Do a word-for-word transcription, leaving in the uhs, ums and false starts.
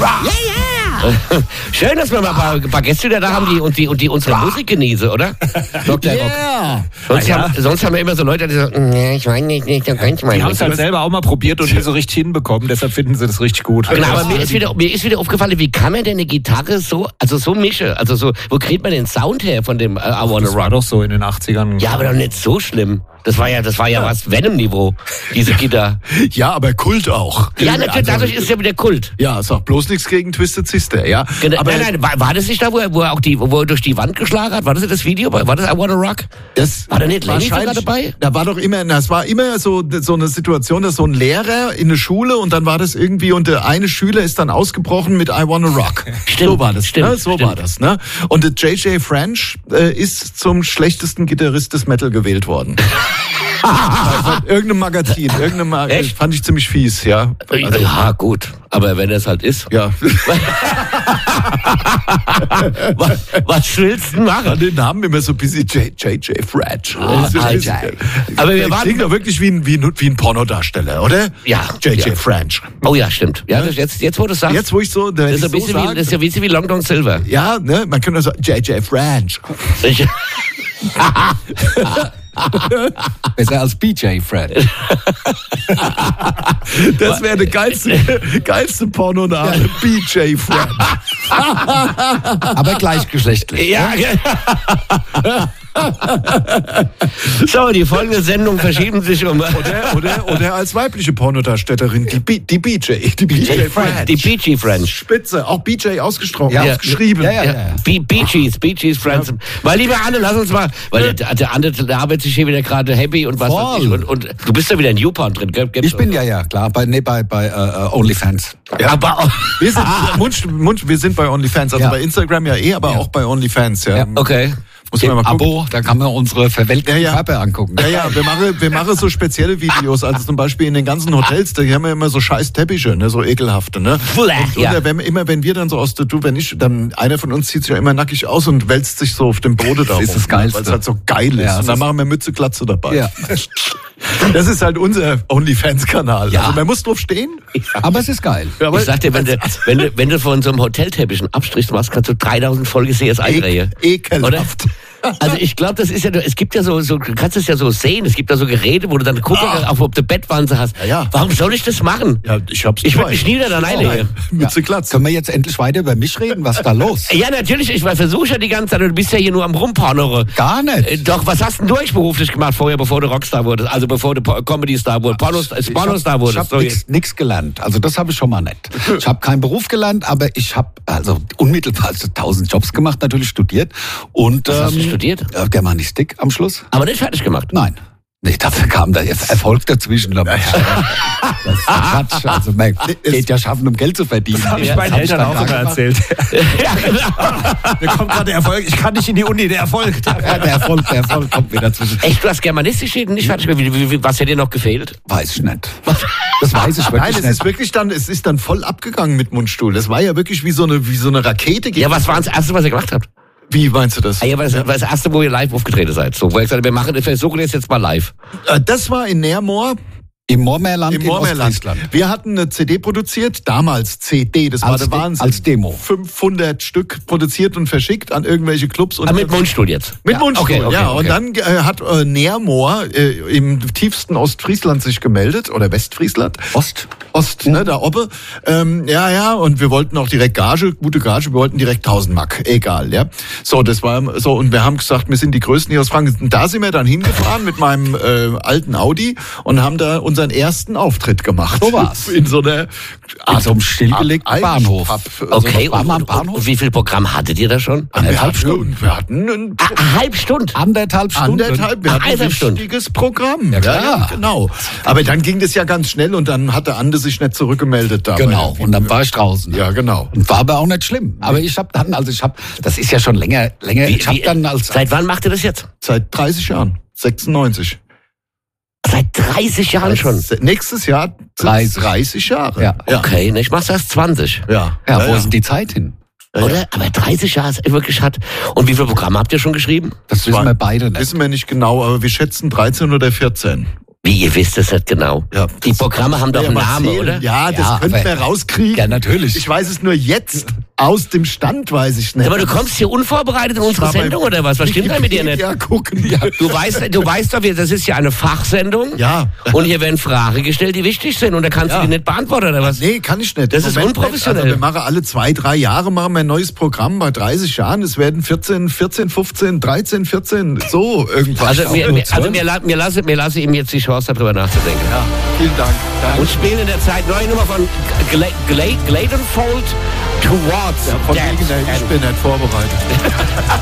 Yeah, yeah. Schön, dass wir mal ein paar, ein paar Gäste wieder da haben, die, und, die, und die unsere Musik genießen, oder? Doktor Yeah. Rock. Sonst, ja. haben, sonst haben wir immer so Leute, die sagen, nee, ich weiß nicht, nicht so ganz mal. Die haben es halt selber auch mal probiert und nicht so richtig hinbekommen, deshalb finden sie das richtig gut. Genau, aber mir ist, wieder, mir ist wieder aufgefallen, wie kann man denn eine Gitarre so, also so mischen? Also so, wo kriegt man den Sound her von dem uh, I Wanna Das war Rock? doch so in den achtzigern. Ja, aber doch nicht so schlimm. Das war ja, das war ja was Venom-Niveau, diese Gitarre. Ja, aber Kult auch. Ja, natürlich, Also, dadurch ist es ja wieder Kult. Ja, sag bloß nichts gegen Twisted Sister, ja. Genau, Aber nein, nein, war, war das nicht da, wo er, wo er auch die, wo er durch die Wand geschlagen hat? War das das Video? War das I Wanna Rock? das War da nicht Lenny sogar wahrscheinlich- dabei? Da war doch immer, das war immer so, so eine Situation, dass so ein Lehrer in eine Schule und dann war das irgendwie und der eine Schüler ist dann ausgebrochen mit I Wanna Rock. Stimmt, so war das, stimmt, ne? So stimmt. war das, ne? Und der J J French äh, ist zum schlechtesten Gitarrist des Metal gewählt worden. Von irgendeinem Magazin, irgendeinem Magazin. Echt? Fand ich ziemlich fies, ja. Also, ja, gut. Aber wenn das halt ist. ja. was, was willst du denn machen? Den Namen immer so ein bisschen J J French. Ah, Das ist- J J. Aber wir der waren- klingt doch wirklich wie ein, wie ein, wie ein Pornodarsteller, oder? Ja. J J Ja. French. Oh ja, stimmt. Ja, das jetzt, jetzt wo du es sagst. Jetzt, wo ich so, da das ist ich ein so bisschen wie, sag, das ist ja ein bisschen wie Long John Silver. ja, ne, man könnte sagen, J J French. Ich, Besser als B J Fred. Das wäre der geilste, geilste Pornoname. B J French. Aber gleichgeschlechtlich. ja. So, die folgende Sendung verschieben sich um. Oder, oder, oder als weibliche Pornodarstellerin, die, B, die B J. Die B J French. Die Bee Gees French. Spitze, auch B J ausgesprochen, Ja. ausgeschrieben. Ja, ja, ja. Bee Bee Gees, Bee Gees Friends. Weil, lieber Anne, lass uns mal, weil der, der Anne, der arbeitet sich hier wieder gerade happy und was weiß ich. Und, und du bist ja wieder in YouPorn drin, gell? Ich bin ja, ja, klar, bei, nee, bei, bei uh, OnlyFans. Ja. Aber, Wir sind, Munch, Munch, wir sind bei OnlyFans, also Ja. bei Instagram ja eh, aber Ja. auch bei OnlyFans. Ja. Ja. okay. Muss man mal gucken. Abo, da kann man unsere verwelkten Ja, ja. Körper angucken. Ja, ja, wir machen, wir machen so spezielle Videos, also zum Beispiel in den ganzen Hotels, da haben wir immer so scheiß Teppiche, ne, so ekelhafte, ne. Bleh, Und, ja. und wenn, immer wenn wir dann so aus der, du, wenn ich, dann, einer von uns zieht sich ja immer nackig aus und wälzt sich so auf dem Boden da rum, ist das Geilste. weil es halt so geil ist. Ja, und das dann ist- machen wir Mütze, Glatze dabei. Ja. Das ist halt unser OnlyFans-Kanal. Ja. Also man muss drauf stehen. Aber es ist geil. Ja, aber Ich sag dir, wenn du, wenn du, wenn du von so einem Hotelteppich einen Abstrich machst, kannst du dreitausend Folge C S I drehen. Ek- ekelhaft. Also ich glaube, das ist ja, es gibt ja so, so, du kannst es ja so sehen, es gibt ja so Geräte, wo du dann gucken, Ah. auch ob du Bettwanze hast. Ja, ja. Warum soll ich das machen? Ja, ich hab's Ich würde zwei. mich nie dann alleine hier. Mütze, Glatze. Können wir jetzt endlich weiter über mich reden? Was ist da los? Ja, natürlich, ich versuche ja die ganze Zeit, du bist ja hier nur am Rumpornere. Gar nicht. Äh, Doch, was hast denn du eigentlich beruflich gemacht vorher, bevor du Rockstar wurdest? Also bevor du Po- Comedy-Star wurdest, Pornostar, Ich Pornostar habe wurdest. hab nichts nix gelernt. Also das habe ich schon mal nicht. Ich habe keinen Beruf gelernt, aber ich habe also unmittelbar also tausend Jobs gemacht, natürlich studiert. Und, Was hast du ähm, studiert? äh, Germanistik am Schluss. Aber nicht fertig gemacht. Nein. Nee, dafür kam da jetzt Erfolg dazwischen. Das ist Quatsch. Also man geht ja schaffen, um Geld zu verdienen. Das habe ich Ja, meinen hab ich Eltern dann auch gar immer gemacht. erzählt. Ja, genau. Da kommt gerade der Erfolg. Ich kann nicht in die Uni, der Erfolg. Ja, der Erfolg, der Erfolg kommt wieder zwischen. Echt, du hast Germanistik und nicht fertig gemacht. Wie, wie, wie, was hätte dir noch gefehlt? Weiß ich nicht. Das weiß ich wirklich Nein, es nicht. ist wirklich dann, es ist dann voll abgegangen mit Mundstuhl. Das war ja wirklich wie so eine, wie so eine Rakete. Ja, was war das Erste, was ihr gemacht habt? Wie meinst du das? Ah, ja, war das, war das Erste, wo ihr live aufgetreten seid. So, wo ihr gesagt habt, wir machen, wir versuchen jetzt jetzt mal live. Äh, Das war in Nährmoor. Im Moormeerland Im in Moormeerland. Ostfriesland. Wir hatten eine C D produziert, damals C D, das war Als der De- Wahnsinn. als Demo. fünfhundert Stück produziert und verschickt an irgendwelche Clubs. Und Aber mit Mundstuhl jetzt. Mit Ja, Mundstuhl, okay, okay, ja. okay. Und dann äh, hat äh, Nährmoor äh, im tiefsten Ostfriesland sich gemeldet, oder Westfriesland. Ost. Ost, ne, da oben. Ähm, ja, ja, und wir wollten auch direkt Gage, gute Gage, wir wollten direkt tausend Mark, egal, ja. So, das war so, und wir haben gesagt, wir sind die Größten hier aus Franken. Und da sind wir dann hingefahren mit meinem äh, alten Audi und haben da unseren ersten Auftritt gemacht. So war's. In so einer In so einem stillgelegten Ab- Bahnhof. Ab- also Okay, war und, mal am und, Bahnhof? und wie viel Programm hattet ihr da schon? Anderthalb Stunden. Wir hatten ein Ah, eine halbe Stunde. Anderthalb Stunden. Anderthalb, wir hatten ein Eineinhalb Stunden. richtiges Programm. Ja, klar. genau. Aber dann ging das ja ganz schnell und dann hatte Ande sich nicht zurückgemeldet. Da Genau. Und dann war ich draußen. Ja, genau. Und war aber auch nicht schlimm. Aber ich habe dann, also ich habe, das ist ja schon länger, länger. Wie, ich habe wie, dann als seit wann macht ihr das jetzt? Seit dreißig Jahren. sechsundneunzig. Seit dreißig Jahren schon. Se- Nächstes Jahr dreißig. dreißig Jahre. Ja. Okay, ne, ich mach's erst zwanzig. Ja. ja, wo ist denn die Zeit hin? Oder? Aber dreißig Jahre ist wirklich hat. Und wie viele Programme habt ihr schon geschrieben? Das wissen wir beide nicht. Wissen wir nicht genau, aber wir schätzen dreizehn oder vierzehn. Wie, ihr wisst es nicht genau? Ja, Die Programme haben doch einen Namen, oder? Ja, das Ja, könnten aber- wir rauskriegen. Ja, natürlich. Ich weiß es nur jetzt. Aus dem Stand weiß ich nicht. Aber du kommst hier unvorbereitet in unsere Mal bei Sendung, oder was? Was stimmt da mit dir nicht? Ja, gucken. Ja. Du weißt, du weißt doch, wir- das ist ja eine Fachsendung. Ja. Und hier werden Fragen gestellt, die wichtig sind. Und da kannst Ja. du die nicht beantworten, oder was? Nee, kann ich nicht. Das Im ist Moment unprofessionell. nicht. Also wir machen alle zwei, drei Jahre machen wir ein neues Programm. Bei dreißig Jahren, es werden vierzehn, vierzehn, fünfzehn, dreizehn, vierzehn, so irgendwas. Also, mir, mir, also mir, la- mir, lasse, mir lasse ihm jetzt die Chance, darüber nachzudenken. ja, vielen Dank. Danke. Und spielen in der Zeit neue Nummer von Gla Gla Gladenfold Towards Ja, von Death. wegen, ich bin nicht vorbereitet.